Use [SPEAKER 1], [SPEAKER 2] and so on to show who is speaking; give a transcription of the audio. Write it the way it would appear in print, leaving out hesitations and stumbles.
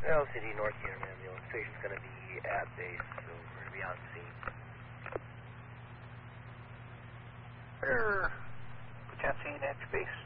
[SPEAKER 1] LCD North here, man. The illustration's going to be at base, so we're going to be on scene.
[SPEAKER 2] Put you on scene at your base.